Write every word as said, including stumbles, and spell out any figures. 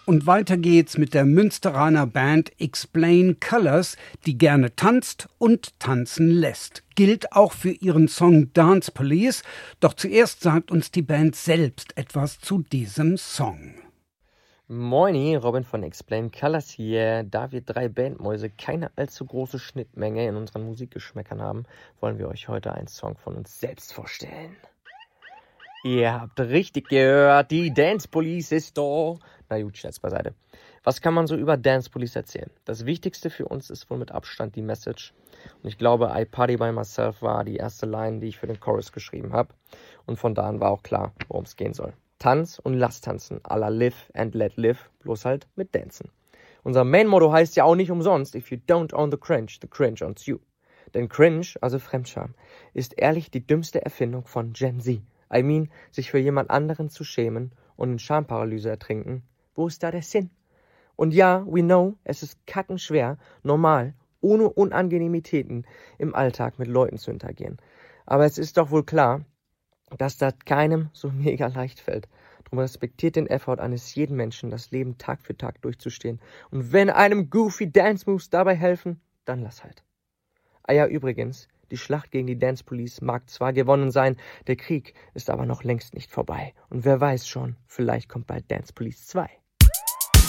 Und weiter geht's mit der Münsteraner Band Explain Colors, die gerne tanzt und tanzen lässt. Gilt auch für ihren Song Dance Police. Doch zuerst sagt uns die Band selbst etwas zu diesem Song. Moini, Robin von Explain Colors hier. Da wir drei Bandmäuse keine allzu große Schnittmenge in unseren Musikgeschmäckern haben, wollen wir euch heute einen Song von uns selbst vorstellen. Ihr habt richtig gehört, die Dance Police ist da. Na gut, Scherz beiseite. Was kann man so über Dance Police erzählen? Das Wichtigste für uns ist wohl mit Abstand die Message. Und ich glaube, I Party By Myself war die erste Line, die ich für den Chorus geschrieben habe. Und von da an war auch klar, worum es gehen soll. Tanz und lass tanzen, à la Live and Let Live, bloß halt mit Dancen. Unser Main-Motto heißt ja auch nicht umsonst, if you don't own the cringe, the cringe owns you. Denn Cringe, also Fremdscham, ist ehrlich die dümmste Erfindung von Gen Z. I mean, sich für jemand anderen zu schämen und in Schamparalyse ertrinken. Wo ist da der Sinn? Und ja, we know, es ist kackenschwer, normal, ohne Unangenehmitäten im Alltag mit Leuten zu interagieren. Aber es ist doch wohl klar, dass das keinem so mega leicht fällt. Drum respektiert den Effort eines jeden Menschen, das Leben Tag für Tag durchzustehen. Und wenn einem goofy Dance Moves dabei helfen, dann lass halt. Ah ja, übrigens, die Schlacht gegen die Dance Police mag zwar gewonnen sein, der Krieg ist aber noch längst nicht vorbei. Und wer weiß schon, vielleicht kommt bald Dance Police zwei.